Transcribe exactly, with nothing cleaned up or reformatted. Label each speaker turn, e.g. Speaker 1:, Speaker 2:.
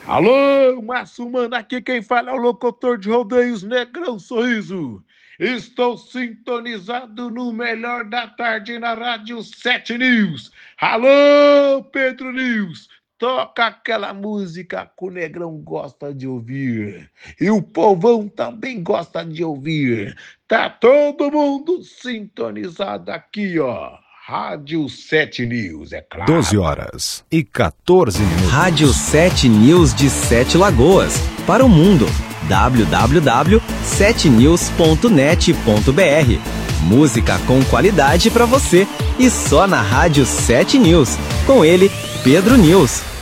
Speaker 1: Alô, Márcio Mano, aqui quem fala é o locutor de rodeios Negrão Sorriso. Estou sintonizado no melhor da tarde na Rádio sete News. Alô, Pedro News, toca aquela música que o Negrão gosta de ouvir. E o povão também gosta de ouvir. Tá todo mundo sintonizado aqui, ó. Rádio sete News, é claro.
Speaker 2: doze horas e quatorze minutos.
Speaker 3: Rádio sete News de Sete Lagoas. Para o mundo. w w w ponto sete news ponto net ponto b r. Música com qualidade para você. E só na Rádio sete News. Com ele, Pedro News.